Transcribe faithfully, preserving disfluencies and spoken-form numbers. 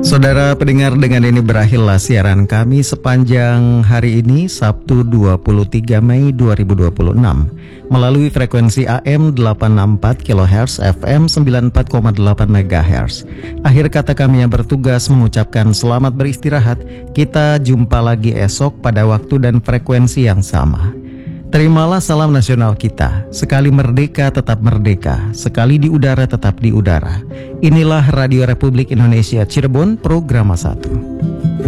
Saudara pendengar, dengan ini berakhirlah siaran kami sepanjang hari ini, Sabtu dua puluh tiga Mei dua ribu dua puluh enam, melalui frekuensi A M delapan enam empat kilohertz, F M sembilan empat koma delapan megahertz. Akhir kata kami yang bertugas mengucapkan selamat beristirahat. Kita jumpa lagi esok pada waktu dan frekuensi yang sama. Terimalah salam nasional kita. Sekali merdeka tetap merdeka, sekali di udara tetap di udara. Inilah Radio Republik Indonesia Cirebon, Programa satu.